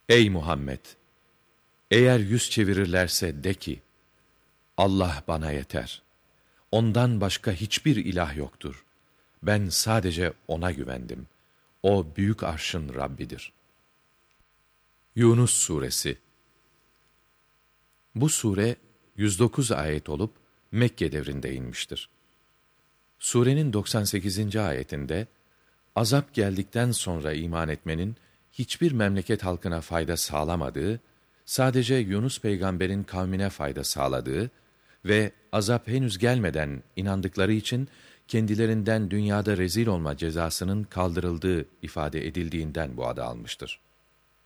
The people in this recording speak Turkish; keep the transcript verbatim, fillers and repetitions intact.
Ey Muhammed! Eğer yüz çevirirlerse de ki, Allah bana yeter. Ondan başka hiçbir ilah yoktur. Ben sadece O'na güvendim. O büyük arşın Rabbidir. Yunus Suresi. Bu sure yüz dokuz ayet olup Mekke devrinde inmiştir. Surenin doksan sekizinci ayetinde azap geldikten sonra iman etmenin hiçbir memleket halkına fayda sağlamadığı, sadece Yunus peygamberin kavmine fayda sağladığı ve azap henüz gelmeden inandıkları için kendilerinden dünyada rezil olma cezasının kaldırıldığı ifade edildiğinden bu adı almıştır.